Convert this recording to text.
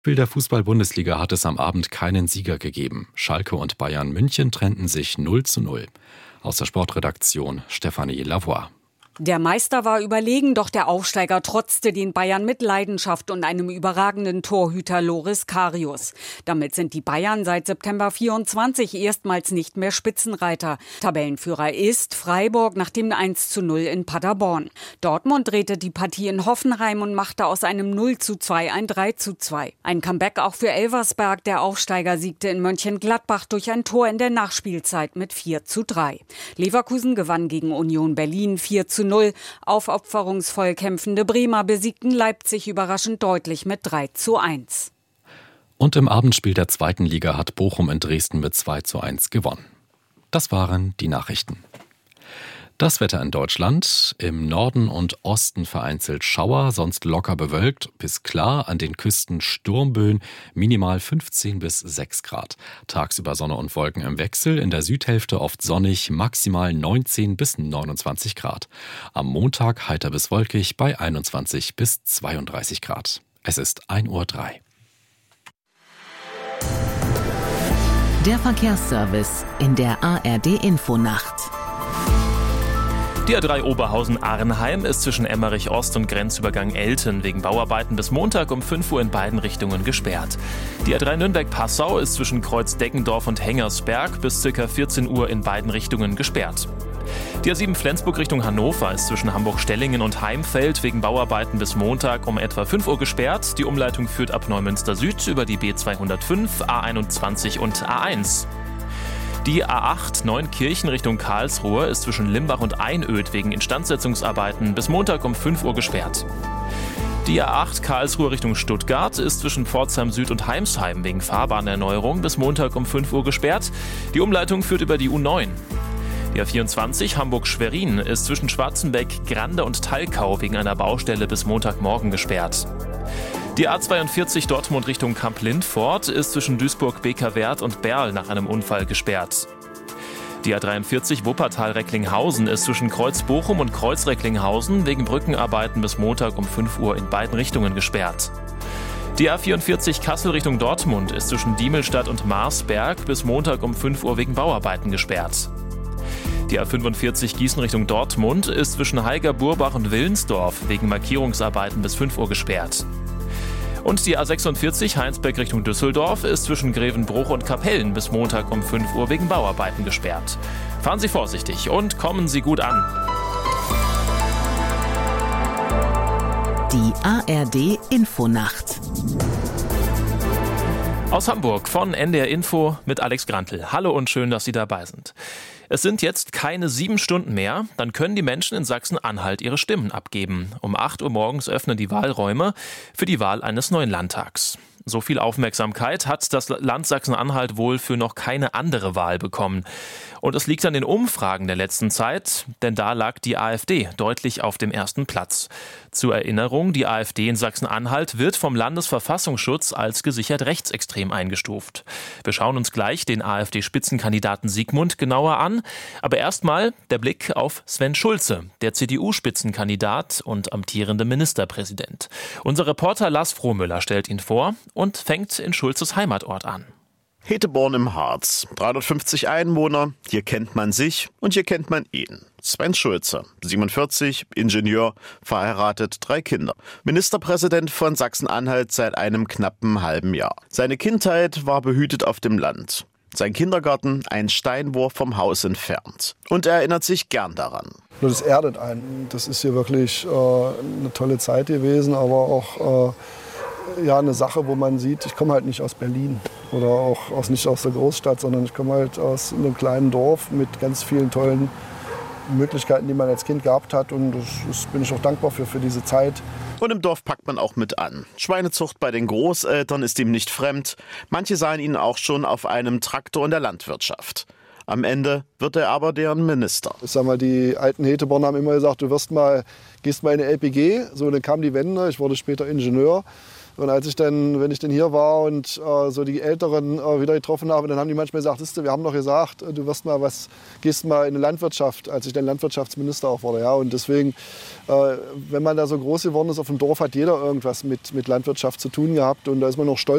In der Fußball-Bundesliga hat es am Abend keinen Sieger gegeben. Schalke und Bayern München trennten sich 0:0. Aus der Sportredaktion Stefanie Lavoie. Der Meister war überlegen, doch der Aufsteiger trotzte den Bayern mit Leidenschaft und einem überragenden Torhüter Loris Karius. Damit sind die Bayern seit September 24 erstmals nicht mehr Spitzenreiter. Tabellenführer ist Freiburg nach dem 1:0 in Paderborn. Dortmund drehte die Partie in Hoffenheim und machte aus einem 0:2 ein 3:2. Ein Comeback auch für Elversberg. Der Aufsteiger siegte in Mönchengladbach durch ein Tor in der Nachspielzeit mit 4:3. Leverkusen gewann gegen Union Berlin 4:0. Aufopferungsvoll kämpfende Bremer besiegten Leipzig überraschend deutlich mit 3:1. Und im Abendspiel der zweiten Liga hat Bochum in Dresden mit 2:1 gewonnen. Das waren die Nachrichten. Das Wetter in Deutschland: im Norden und Osten vereinzelt Schauer, sonst locker bewölkt bis klar, an den Küsten Sturmböen, minimal 15 bis 6 Grad. Tagsüber Sonne und Wolken im Wechsel, in der Südhälfte oft sonnig, maximal 19 bis 29 Grad. Am Montag heiter bis wolkig bei 21 bis 32 Grad. Es ist 1:03 Uhr. Der Verkehrsservice in der ARD-Infonacht. Die A3 Oberhausen-Arnheim ist zwischen Emmerich Ost und Grenzübergang Elten wegen Bauarbeiten bis Montag um 5 Uhr in beiden Richtungen gesperrt. Die A3 Nürnberg-Passau ist zwischen Kreuz Deggendorf und Hengersberg bis ca. 14 Uhr in beiden Richtungen gesperrt. Die A7 Flensburg Richtung Hannover ist zwischen Hamburg-Stellingen und Heimfeld wegen Bauarbeiten bis Montag um etwa 5 Uhr gesperrt. Die Umleitung führt ab Neumünster Süd über die B205, A21 und A1. Die A8 Neunkirchen Richtung Karlsruhe ist zwischen Limbach und Einöd wegen Instandsetzungsarbeiten bis Montag um 5 Uhr gesperrt. Die A8 Karlsruhe Richtung Stuttgart ist zwischen Pforzheim Süd und Heimsheim wegen Fahrbahnerneuerung bis Montag um 5 Uhr gesperrt. Die Umleitung führt über die U9. Die A24 Hamburg-Schwerin ist zwischen Schwarzenbeck, Grande und Thalkau wegen einer Baustelle bis Montagmorgen gesperrt. Die A42 Dortmund Richtung Kamp-Lindfort ist zwischen Duisburg-Bekerwerth und Berl nach einem Unfall gesperrt. Die A43 Wuppertal-Recklinghausen ist zwischen Kreuz-Bochum und Kreuz-Recklinghausen wegen Brückenarbeiten bis Montag um 5 Uhr in beiden Richtungen gesperrt. Die A44 Kassel Richtung Dortmund ist zwischen Diemelstadt und Marsberg bis Montag um 5 Uhr wegen Bauarbeiten gesperrt. Die A45 Gießen Richtung Dortmund ist zwischen Heiger-Burbach und Willensdorf wegen Markierungsarbeiten bis 5 Uhr gesperrt. Und die A46 Heinsberg Richtung Düsseldorf ist zwischen Grevenbruch und Kapellen bis Montag um 5 Uhr wegen Bauarbeiten gesperrt. Fahren Sie vorsichtig und kommen Sie gut an. Die ARD-Infonacht. Aus Hamburg von NDR Info mit Alex Grantl. Hallo und schön, dass Sie dabei sind. Es sind jetzt keine 7 Stunden mehr, dann können die Menschen in Sachsen-Anhalt ihre Stimmen abgeben. Um 8 Uhr morgens öffnen die Wahlräume für die Wahl eines neuen Landtags. So viel Aufmerksamkeit hat das Land Sachsen-Anhalt wohl für noch keine andere Wahl bekommen. Und es liegt an den Umfragen der letzten Zeit, denn da lag die AfD deutlich auf dem ersten Platz. Zur Erinnerung, die AfD in Sachsen-Anhalt wird vom Landesverfassungsschutz als gesichert rechtsextrem eingestuft. Wir schauen uns gleich den AfD-Spitzenkandidaten Sigmund genauer an. Aber erstmal der Blick auf Sven Schulze, der CDU-Spitzenkandidat und amtierende Ministerpräsident. Unser Reporter Lars Frohmüller stellt ihn vor und fängt in Schulzes Heimatort an. Heteborn im Harz, 350 Einwohner, hier kennt man sich und hier kennt man ihn. Sven Schulze, 47, Ingenieur, verheiratet, 3 Kinder. Ministerpräsident von Sachsen-Anhalt seit einem knappen halben Jahr. Seine Kindheit war behütet auf dem Land. Sein Kindergarten ein Steinwurf vom Haus entfernt. Und er erinnert sich gern daran. Das erdet einen. Das ist hier wirklich eine tolle Zeit gewesen, aber auch eine Sache, wo man sieht, ich komme halt nicht aus Berlin oder auch nicht aus der Großstadt, sondern ich komme halt aus einem kleinen Dorf mit ganz vielen tollen Möglichkeiten, die man als Kind gehabt hat, und das bin ich auch dankbar für diese Zeit. Und im Dorf packt man auch mit an. Schweinezucht bei den Großeltern ist ihm nicht fremd. Manche sahen ihn auch schon auf einem Traktor in der Landwirtschaft. Am Ende wird er aber deren Minister. Ich sag mal, die alten Heteborn haben immer gesagt, du gehst mal in die LPG. So, dann kam die Wende, ich wurde später Ingenieur. Und als ich dann, wenn ich dann hier war und so die Älteren wieder getroffen habe, dann haben die manchmal gesagt, wir haben doch gesagt, du gehst mal in die Landwirtschaft, als ich dann Landwirtschaftsminister auch wurde. Ja? Und deswegen, wenn man da so groß geworden ist auf dem Dorf, hat jeder irgendwas mit Landwirtschaft zu tun gehabt und da ist man noch stolz